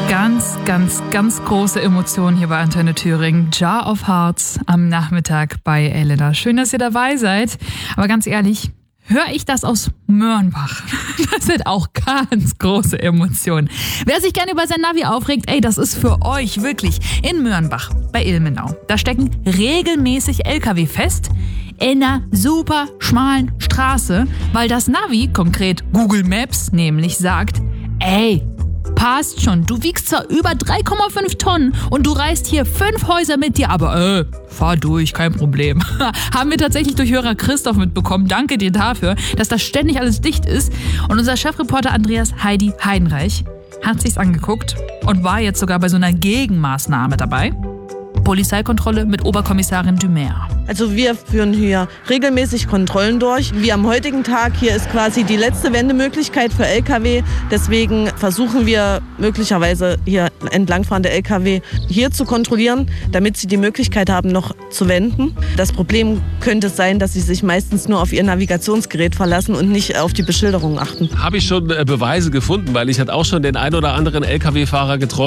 Ganz große Emotionen hier bei Antenne Thüringen. Jar of Hearts am Nachmittag bei Elena. Schön, dass ihr dabei seid. Aber ganz ehrlich, höre ich das aus Mörnbach? Das sind auch ganz große Emotionen. Wer sich gerne über sein Navi aufregt, das ist für euch wirklich in Mörnbach bei Ilmenau. Da stecken regelmäßig LKW fest in einer super schmalen Straße, weil das Navi, konkret Google Maps, nämlich sagt, passt schon, du wiegst zwar über 3,5 Tonnen und du reißt hier 5 Häuser mit dir, aber fahr durch, kein Problem. Haben wir tatsächlich durch Hörer Christoph mitbekommen. Danke dir dafür, dass das ständig alles dicht ist. Und unser Chefreporter Andreas Heidi Heidenreich hat sich's angeguckt und war jetzt sogar bei so einer Gegenmaßnahme dabei. Polizeikontrolle mit Oberkommissarin Dumer. Also wir führen hier regelmäßig Kontrollen durch. Wie am heutigen Tag, hier ist quasi die letzte Wendemöglichkeit für Lkw. Deswegen versuchen wir möglicherweise hier entlangfahrende Lkw hier zu kontrollieren, damit sie die Möglichkeit haben, noch zu wenden. Das Problem könnte sein, dass sie sich meistens nur auf ihr Navigationsgerät verlassen und nicht auf die Beschilderung achten. Habe ich schon Beweise gefunden, weil ich hatte auch schon den ein oder anderen Lkw-Fahrer getroffen,